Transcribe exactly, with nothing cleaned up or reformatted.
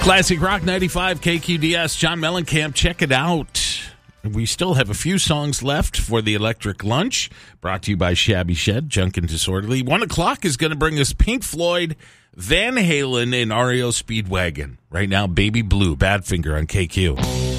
Classic Rock ninety-five K Q D S. John Mellencamp, check it out. We still have a few songs left for the Electric Lunch, brought to you by Shabby Shed, Junk and Disorderly. One o'clock is going to bring us Pink Floyd, Van Halen, and R E O Speedwagon. Right now, Baby Blue, Badfinger on K Q.